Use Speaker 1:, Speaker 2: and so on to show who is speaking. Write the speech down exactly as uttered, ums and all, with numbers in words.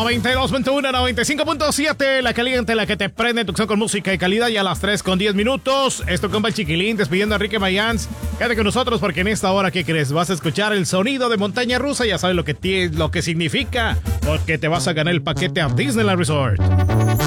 Speaker 1: noventa y dos punto uno, noventa y cinco punto siete, la caliente, la que te prende tu opción con música y calidad. Y a las tres con diez minutos, esto compa el Chiquilín, despidiendo a Enrique Mayans. Quédate con nosotros porque en esta hora, ¿qué crees? Vas a escuchar el sonido de montaña rusa. Ya sabes lo que, tiene, lo que significa, porque te vas a ganar el paquete a Disneyland Resort.